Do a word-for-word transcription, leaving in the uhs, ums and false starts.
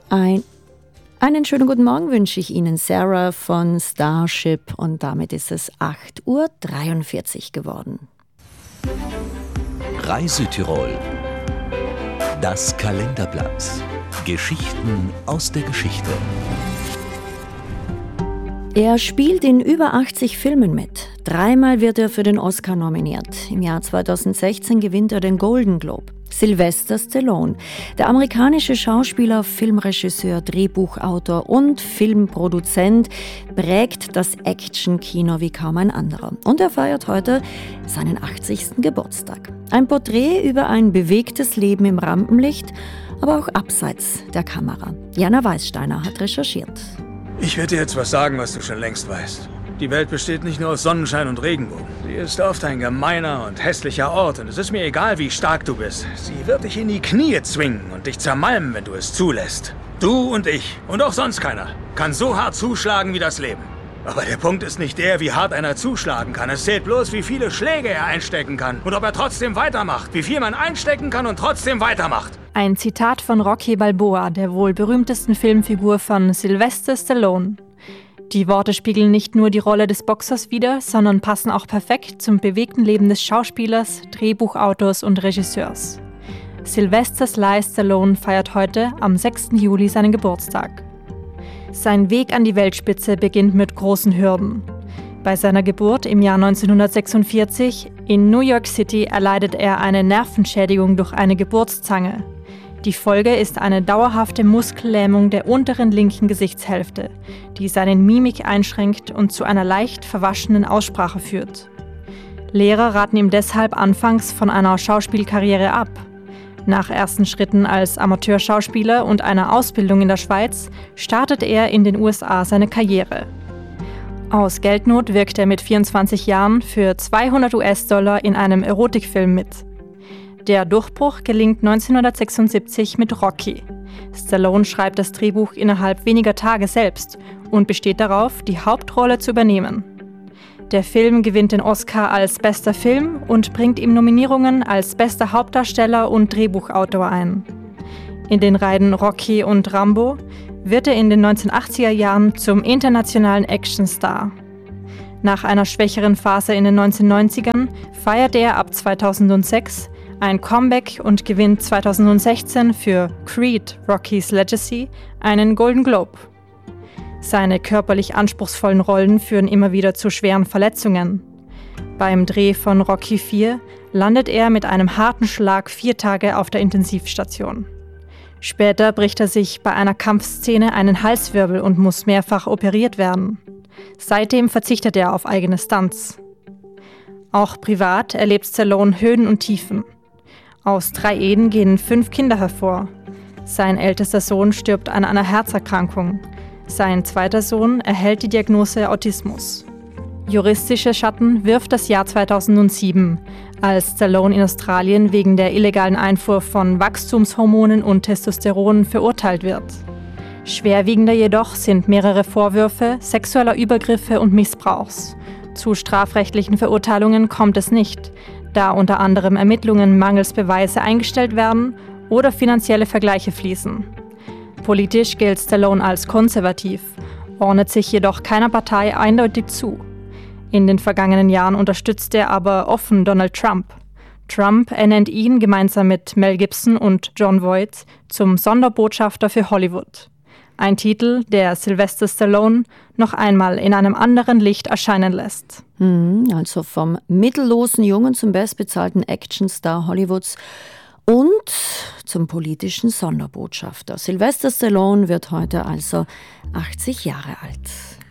Ein, einen schönen guten Morgen wünsche ich Ihnen, Sarah von Starship. Und damit ist es acht Uhr dreiundvierzig geworden. Reisetirol. Das Kalenderblatt. Geschichten aus der Geschichte. Er spielt in über achtzig Filmen mit. Dreimal wird er für den Oscar nominiert. Im Jahr zweitausendsechzehn gewinnt er den Golden Globe. Sylvester Stallone, der amerikanische Schauspieler, Filmregisseur, Drehbuchautor und Filmproduzent, prägt das Action-Kino wie kaum ein anderer. Und er feiert heute seinen achtzigsten Geburtstag. Ein Porträt über ein bewegtes Leben im Rampenlicht, aber auch abseits der Kamera. Jana Weißsteiner hat recherchiert. Ich werde dir jetzt was sagen, was du schon längst weißt. Die Welt besteht nicht nur aus Sonnenschein und Regenbogen. Sie ist oft ein gemeiner und hässlicher Ort und es ist mir egal, wie stark du bist. Sie wird dich in die Knie zwingen und dich zermalmen, wenn du es zulässt. Du und ich und auch sonst keiner kann so hart zuschlagen wie das Leben. Aber der Punkt ist nicht der, wie hart einer zuschlagen kann. Es zählt bloß, wie viele Schläge er einstecken kann und ob er trotzdem weitermacht. Wie viel man einstecken kann und trotzdem weitermacht. Ein Zitat von Rocky Balboa, der wohl berühmtesten Filmfigur von Sylvester Stallone. Die Worte spiegeln nicht nur die Rolle des Boxers wider, sondern passen auch perfekt zum bewegten Leben des Schauspielers, Drehbuchautors und Regisseurs. Sylvester Sly Stallone feiert heute, am sechsten Juli, seinen Geburtstag. Sein Weg an die Weltspitze beginnt mit großen Hürden. Bei seiner Geburt im Jahr neunzehnhundertsechsundvierzig in New York City erleidet er eine Nervenschädigung durch eine Geburtszange. Die Folge ist eine dauerhafte Muskellähmung der unteren linken Gesichtshälfte, die seine Mimik einschränkt und zu einer leicht verwaschenen Aussprache führt. Lehrer raten ihm deshalb anfangs von einer Schauspielkarriere ab. Nach ersten Schritten als Amateurschauspieler und einer Ausbildung in der Schweiz startet er in den U S A seine Karriere. Aus Geldnot wirkt er mit vierundzwanzig Jahren für zweihundert US-Dollar in einem Erotikfilm mit. Der Durchbruch gelingt neunzehnhundertsechsundsiebzig mit Rocky. Stallone schreibt das Drehbuch innerhalb weniger Tage selbst und besteht darauf, die Hauptrolle zu übernehmen. Der Film gewinnt den Oscar als bester Film und bringt ihm Nominierungen als bester Hauptdarsteller und Drehbuchautor ein. In den Reihen Rocky und Rambo wird er in den neunzehnhundertachtziger Jahren zum internationalen Actionstar. Nach einer schwächeren Phase in den neunzehnhundertneunzigern feierte er ab zweitausendsechs ein Comeback und gewinnt zweitausendsechzehn für Creed, Rocky's Legacy, einen Golden Globe. Seine körperlich anspruchsvollen Rollen führen immer wieder zu schweren Verletzungen. Beim Dreh von Rocky vier landet er mit einem harten Schlag vier Tage auf der Intensivstation. Später bricht er sich bei einer Kampfszene einen Halswirbel und muss mehrfach operiert werden. Seitdem verzichtet er auf eigene Stunts. Auch privat erlebt Stallone Höhen und Tiefen. Aus drei Ehen gehen fünf Kinder hervor. Sein ältester Sohn stirbt an einer Herzerkrankung. Sein zweiter Sohn erhält die Diagnose Autismus. Juristische Schatten wirft das Jahr zweitausendsieben, als Stallone in Australien wegen der illegalen Einfuhr von Wachstumshormonen und Testosteron verurteilt wird. Schwerwiegender jedoch sind mehrere Vorwürfe sexueller Übergriffe und Missbrauchs. Zu strafrechtlichen Verurteilungen kommt es nicht, da unter anderem Ermittlungen mangels Beweise eingestellt werden oder finanzielle Vergleiche fließen. Politisch gilt Stallone als konservativ, ordnet sich jedoch keiner Partei eindeutig zu. In den vergangenen Jahren unterstützt er aber offen Donald Trump. Trump ernennt ihn gemeinsam mit Mel Gibson und Jon Voight zum Sonderbotschafter für Hollywood. Ein Titel, der Sylvester Stallone noch einmal in einem anderen Licht erscheinen lässt. Also vom mittellosen Jungen zum bestbezahlten Actionstar Hollywoods und zum politischen Sonderbotschafter. Sylvester Stallone wird heute also achtzig Jahre alt.